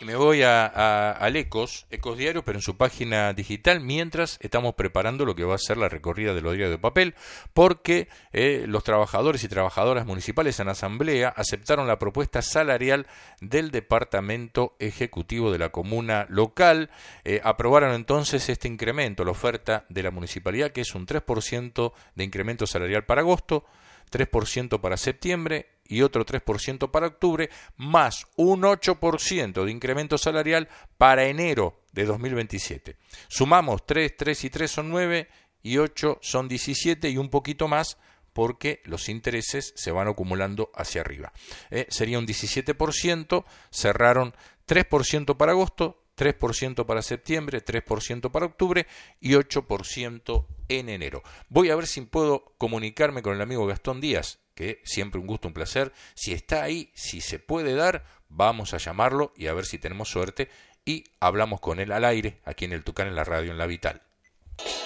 Me voy al Ecos Diario, pero en su página digital, mientras estamos preparando lo que va a ser la recorrida de los diarios de papel, porque los trabajadores y trabajadoras municipales en asamblea aceptaron la propuesta salarial del Departamento Ejecutivo de la Comuna Local. Aprobaron entonces este incremento, la oferta de la municipalidad, que es un 3% de incremento salarial para agosto, 3% para septiembre y otro 3% para octubre, más un 8% de incremento salarial para enero de 2027. Sumamos 3 y 3 son 9 y 8 son 17 y un poquito más porque los intereses se van acumulando hacia arriba. Sería un 17%, cerraron 3% para agosto, 3% para septiembre, 3% para octubre y 8% en enero. Voy a ver si puedo comunicarme con el amigo Gastón Díaz, que siempre un gusto, un placer. Si está ahí, si se puede dar, vamos a llamarlo y a ver si tenemos suerte y hablamos con él al aire, aquí en el Tucán, en la radio, en La Vital.